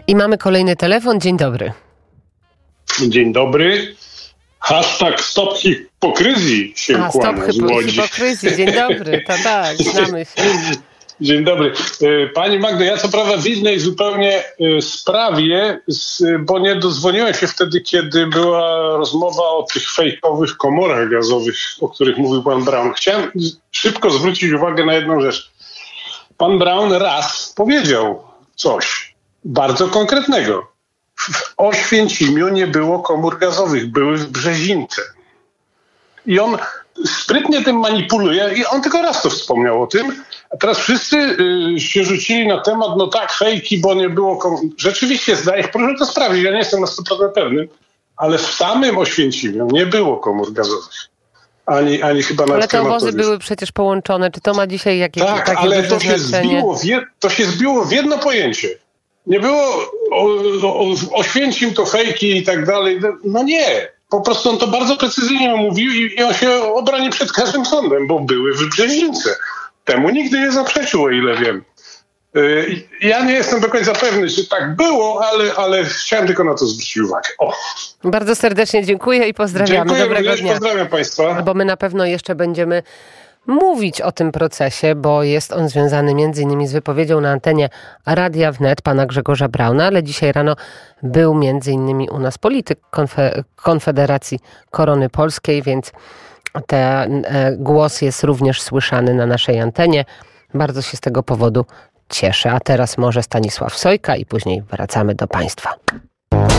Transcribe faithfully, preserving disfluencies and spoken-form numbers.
I mamy kolejny telefon. Dzień dobry. Dzień dobry. Hashtag stop hipokryzji się A, kłania stop z Łodzi. hipokryzji. Dzień dobry. To tak, znamy się. Dzień dobry. Pani Magdo, ja co prawda w innej zupełnie sprawie, bo nie dozwoniłem się wtedy, kiedy była rozmowa o tych fejkowych komorach gazowych, o których mówił pan Braun. Chciałem szybko zwrócić uwagę na jedną rzecz. Pan Braun raz powiedział coś bardzo konkretnego. W Oświęcimiu nie było komór gazowych, były w Brzezince. I on sprytnie tym manipuluje i on tylko raz to wspomniał o tym, a teraz wszyscy y, się rzucili na temat, no tak, fejki, bo nie było komór. Rzeczywiście zdaje się, proszę to sprawdzić, ja nie jestem na sto procent pewny, ale w samym Oświęcimiu nie było komór gazowych. Ani, ani chyba na Ale te obozy były przecież połączone. Czy to ma dzisiaj jakieś tak, takie ale duże to się, znaczenie? zbiło w je, to się zbiło w jedno pojęcie. Nie było o, o, o, Oświęcim to fejki i tak dalej. No nie. Po prostu on to bardzo precyzyjnie mówił i, i on się obroni przed każdym sądem, bo były w Brzezince. Temu nigdy nie zaprzeczył, o ile wiem. Yy, ja nie jestem do końca pewny, czy tak było, ale, ale chciałem tylko na to zwrócić uwagę. O. Bardzo serdecznie dziękuję i pozdrawiamy. Dziękuję, Dobrego dnia. Pozdrawiam państwa. Bo my na pewno jeszcze będziemy mówić o tym procesie, bo jest on związany między innymi z wypowiedzią na antenie Radia Wnet pana Grzegorza Brauna, ale dzisiaj rano był między innymi u nas polityk Konfe- Konfederacji Korony Polskiej, więc ten e, głos jest również słyszany na naszej antenie. Bardzo się z tego powodu cieszę. A teraz może Stanisław Sojka i później wracamy do państwa.